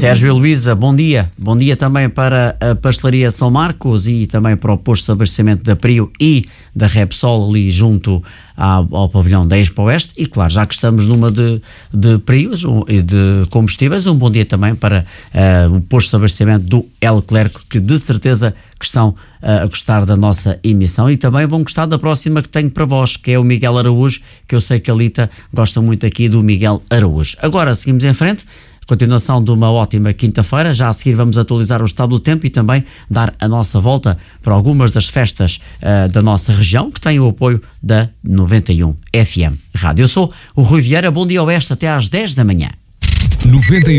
Sérgio e Luísa, bom dia. Bom dia também para a Pastelaria São Marcos e também para o posto de abastecimento da Prio e da Repsol ali junto ao pavilhão da Expo Oeste. E claro, já que estamos numa de Prios e de combustíveis, um bom dia também para o posto de abastecimento do Leclerc, que de certeza que estão a gostar da nossa emissão e também vão gostar da próxima que tenho para vós, que é o Miguel Araújo, que eu sei que a Lita gosta muito aqui do Miguel Araújo. Agora seguimos em frente. Continuação de uma ótima quinta-feira. Já a seguir vamos atualizar o estado do tempo e também dar a nossa volta para algumas das festas da nossa região, que têm o apoio da 91 FM Rádio. Eu sou o Rui Vieira, bom dia Oeste, até às 10 da manhã. 91